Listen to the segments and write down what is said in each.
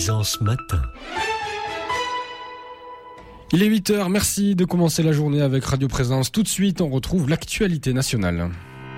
Présence Matin. Il est 8h, merci de commencer la journée avec Radio Présence. Tout de suite, on retrouve l'actualité nationale.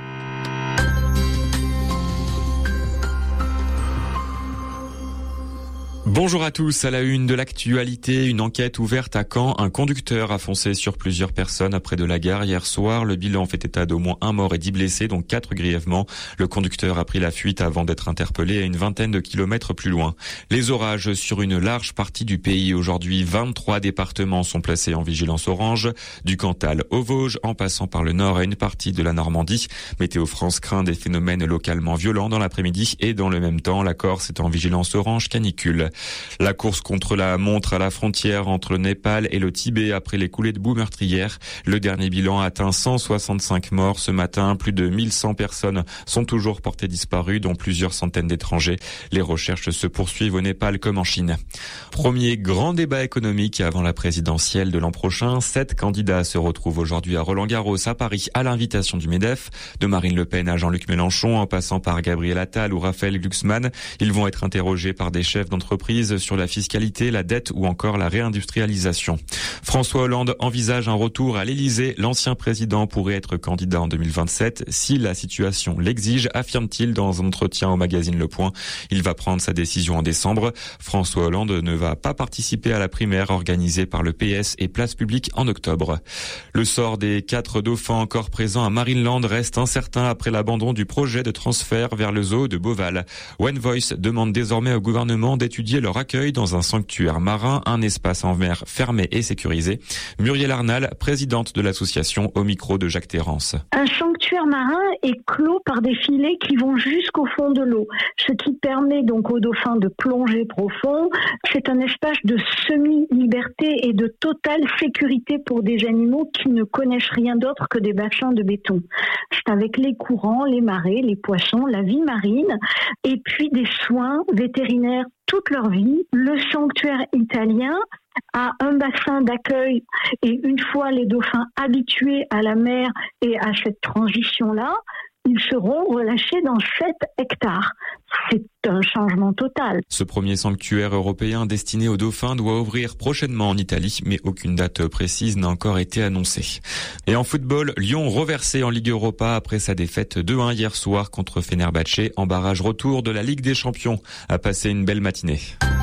Bonjour à tous, à la une de l'actualité, une enquête ouverte à Caen. Un conducteur a foncé sur plusieurs personnes près de la gare hier soir. Le bilan fait état d'au moins 1 mort et 10 blessés, dont 4 grièvement. Le conducteur a pris la fuite avant d'être interpellé à une vingtaine de kilomètres plus loin. Les orages sur une large partie du pays. Aujourd'hui, 23 départements sont placés en vigilance orange, du Cantal aux Vosges, en passant par le nord et une partie de la Normandie. Météo France craint des phénomènes localement violents dans l'après-midi et dans le même temps, la Corse est en vigilance orange canicule. La course contre la montre à la frontière entre le Népal et le Tibet après les coulées de boue meurtrières. Le dernier bilan a atteint 165 morts ce matin. Plus de 1100 personnes sont toujours portées disparues, dont plusieurs centaines d'étrangers. Les recherches se poursuivent au Népal comme en Chine. Premier grand débat économique avant la présidentielle de l'an prochain. 7 candidats se retrouvent aujourd'hui à Roland-Garros à Paris à l'invitation du MEDEF. De Marine Le Pen à Jean-Luc Mélenchon en passant par Gabriel Attal ou Raphaël Glucksmann. Ils vont être interrogés par des chefs d'entreprise sur la fiscalité, la dette ou encore la réindustrialisation. François Hollande envisage un retour à l'Élysée. L'ancien président pourrait être candidat en 2027 si la situation l'exige, affirme-t-il dans un entretien au magazine Le Point. Il va prendre sa décision en décembre. François Hollande ne va pas participer à la primaire organisée par le PS et Place Publique en octobre. Le sort des 4 dauphins encore présents à Marineland reste incertain après l'abandon du projet de transfert vers le zoo de Beauval. One Voice demande désormais au gouvernement d'étudier leur accueil dans un sanctuaire marin, un espace en mer fermé et sécurisé. Muriel Arnal, présidente de l'association, au micro de Jacques Terrance. Un sanctuaire marin est clos par des filets qui vont jusqu'au fond de l'eau, ce qui permet donc aux dauphins de plonger profond. C'est un espace de semi-liberté et de totale sécurité pour des animaux qui ne connaissent rien d'autre que des bassins de béton. C'est avec les courants, les marées, les poissons, la vie marine et puis des soins vétérinaires toute leur vie. Le sanctuaire italien a un bassin d'accueil et une fois les dauphins habitués à la mer et à cette transition-là, ils seront relâchés dans 7 hectares. C'est un changement total. Ce premier sanctuaire européen destiné aux dauphins doit ouvrir prochainement en Italie, mais aucune date précise n'a encore été annoncée. Et en football, Lyon reversé en Ligue Europa après sa défaite 2-1 hier soir contre Fenerbahçe en barrage retour de la Ligue des Champions. A passé une belle matinée.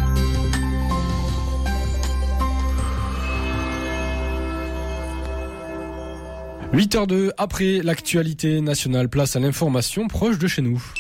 « 8h02, après l'actualité nationale, place à l'information proche de chez nous.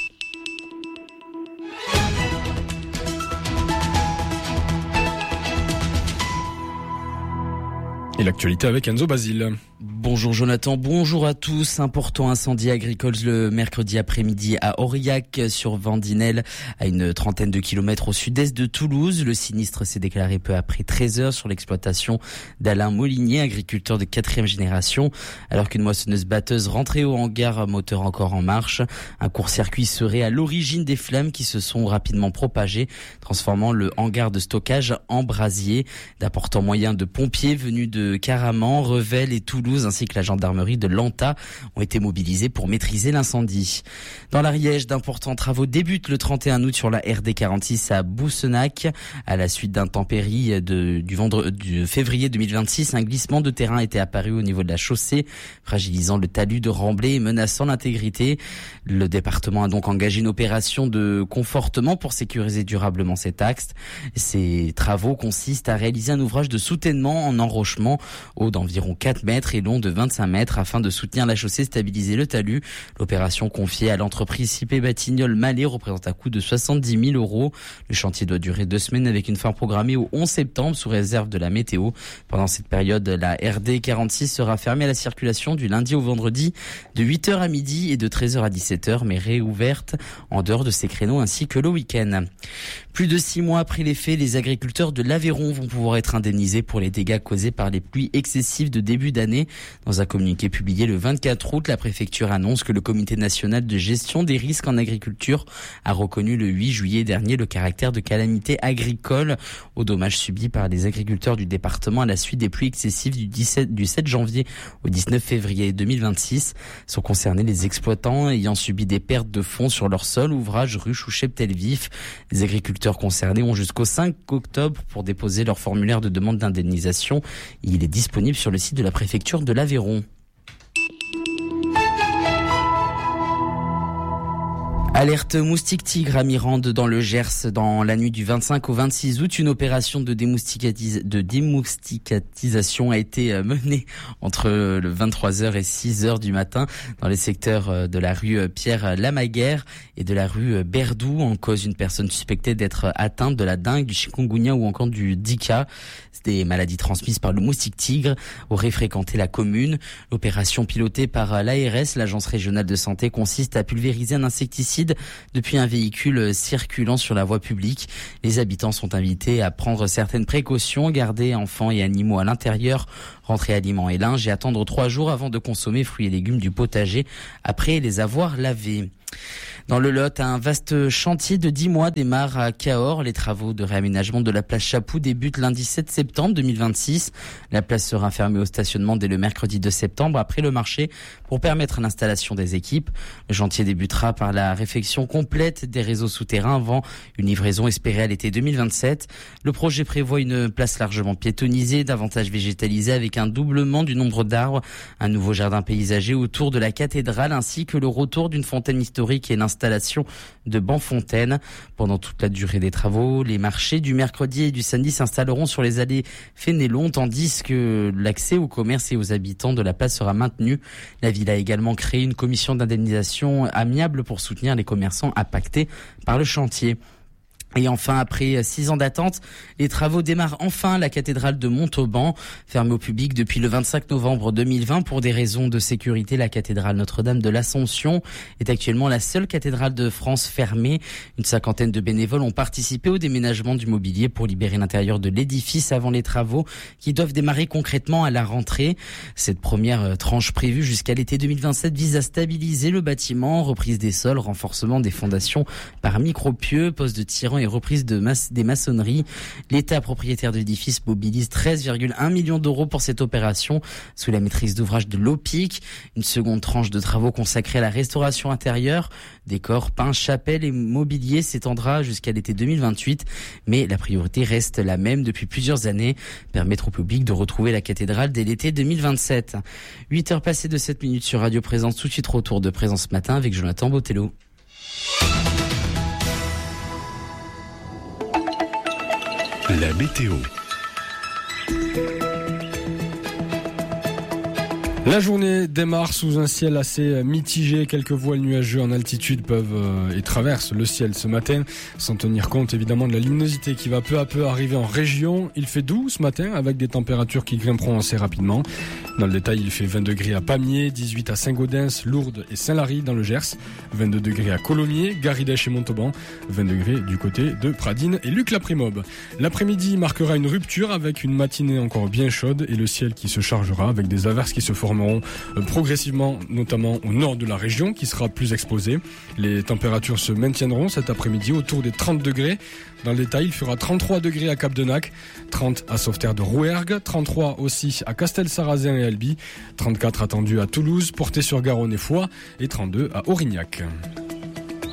Et l'actualité avec Enzo Basile. Bonjour Jonathan, bonjour à tous. Important incendie agricole le mercredi après-midi à Aurillac sur Vendinelle, à une trentaine de kilomètres au sud-est de Toulouse. Le sinistre s'est déclaré peu après 13 heures sur l'exploitation d'Alain Molinier, agriculteur de 4e génération. Alors qu'une moissonneuse-batteuse rentrait au hangar, moteur encore en marche. Un court-circuit serait à l'origine des flammes qui se sont rapidement propagées, transformant le hangar de stockage en brasier. D'importants moyens de pompiers venus de Caraman, Revel et Toulouse ainsi que la gendarmerie de Lanta ont été mobilisés pour maîtriser l'incendie. Dans l'Ariège, d'importants travaux débutent le 31 août sur la RD 46 à Boussenac. À la suite d'intempéries du février 2026, un glissement de terrain était apparu au niveau de la chaussée, fragilisant le talus de Remblai et menaçant l'intégrité. Le département a donc engagé une opération de confortement pour sécuriser durablement cet axe. Ces travaux consistent à réaliser un ouvrage de soutènement en enrochement haut d'environ 4 mètres et long de 25 mètres afin de soutenir la chaussée et stabiliser le talus. L'opération confiée à l'entreprise Cipé Batignolles Malais représente un coût de 70 000 €. Le chantier doit durer 2 semaines avec une fin programmée au 11 septembre sous réserve de la météo. Pendant cette période, la RD 46 sera fermée à la circulation du lundi au vendredi de 8h à midi et de 13h à 17h, mais réouverte en dehors de ces créneaux ainsi que le week-end. Plus de 6 mois après les faits, les agriculteurs de l'Aveyron vont pouvoir être indemnisés pour les dégâts causés par les pluies excessives de début d'année Dans un communiqué publié le 24 août, la préfecture annonce que le comité national de gestion des risques en agriculture a reconnu le 8 juillet dernier le caractère de calamité agricole aux dommages subis par les agriculteurs du département à la suite des pluies excessives du 7 janvier au 19 février 2026. Sont concernés les exploitants ayant subi des pertes de fonds sur leur sol, ouvrages, ruches ou cheptels vifs. Les agriculteurs concernés ont jusqu'au 5 octobre pour déposer leur formulaire de demande d'indemnisation. Il est disponible sur le site de la préfecture de l'Aveyron. Alerte moustique tigre à Mirande dans le Gers dans la nuit du 25 au 26 août. Une opération de démousticatisation a été menée entre le 23h et 6h du matin dans les secteurs de la rue Pierre-Lamaguère et de la rue Berdou. En cause, une personne suspectée d'être atteinte de la dengue, du chikungunya ou encore du Zika. Des maladies transmises par le moustique tigre aurait fréquenté la commune. L'opération pilotée par l'ARS, l'agence régionale de santé, consiste à pulvériser un insecticide depuis un véhicule circulant sur la voie publique. Les habitants sont invités à prendre certaines précautions, garder enfants et animaux à l'intérieur, rentrer aliments et linge et attendre 3 jours avant de consommer fruits et légumes du potager après les avoir lavés. Dans le Lot, un vaste chantier de 10 mois démarre à Cahors. Les travaux de réaménagement de la place Chapoux débutent lundi 7 septembre 2026. La place sera fermée au stationnement dès le mercredi 2 septembre après le marché pour permettre l'installation des équipes. Le chantier débutera par la réfection complète des réseaux souterrains avant une livraison espérée à l'été 2027. Le projet prévoit une place largement piétonnisée, davantage végétalisée avec un doublement du nombre d'arbres, un nouveau jardin paysager autour de la cathédrale ainsi que le retour d'une fontaine historique et l'installation de bancs fontaines. Pendant toute la durée des travaux, les marchés du mercredi et du samedi s'installeront sur les allées Fénélon, tandis que l'accès aux commerces et aux habitants de la place sera maintenu. La ville a également créé une commission d'indemnisation amiable pour soutenir les commerçants impactés par le chantier. Et enfin, après 6 ans d'attente, les travaux démarrent enfin. La cathédrale de Montauban, fermée au public depuis le 25 novembre 2020 pour des raisons de sécurité. La cathédrale Notre-Dame de l'Assomption est actuellement la seule cathédrale de France fermée. Une 50aine de bénévoles ont participé au déménagement du mobilier pour libérer l'intérieur de l'édifice avant les travaux qui doivent démarrer concrètement à la rentrée. Cette première tranche prévue jusqu'à l'été 2027 vise à stabiliser le bâtiment, reprise des sols, renforcement des fondations par micropieux, poste de tirant et reprise des maçonneries. L'État propriétaire de l'édifice mobilise 13,1 millions d'euros pour cette opération sous la maîtrise d'ouvrage de l'OPIC. Une seconde tranche de travaux consacrée à la restauration intérieure, décors, peints, chapelles et mobilier s'étendra jusqu'à l'été 2028. Mais la priorité reste la même depuis plusieurs années, permettre au public de retrouver la cathédrale dès l'été 2027. 8h passées de 7 minutes sur Radio Présence, tout de suite retour de Présence Matin avec Jonathan Botello. La météo. La journée démarre sous un ciel assez mitigé. Quelques voiles nuageux en altitude peuvent et traversent le ciel ce matin, sans tenir compte évidemment de la luminosité qui va peu à peu arriver en région. Il fait doux ce matin avec des températures qui grimperont assez rapidement. Dans le détail, il fait 20 degrés à Pamiers, 18 à Saint-Gaudens, Lourdes et Saint-Lary dans le Gers, 22 degrés à Colomiers, Garidèche et Montauban, 20 degrés du côté de Pradines et Luc-la-Primobe. L'après-midi marquera une rupture avec une matinée encore bien chaude et le ciel qui se chargera avec des averses qui se formeront progressivement, notamment au nord de la région qui sera plus exposée. Les températures se maintiendront cet après-midi autour des 30 degrés. Dans le détail, il fera 33 degrés à Cap-de-Nac, 30 à Sauveterre de Rouergue, 33 aussi à Castel-Sarrazin et Albi, 34 attendus à Toulouse, Portet-sur-Garonne et Foix et 32 à Aurignac.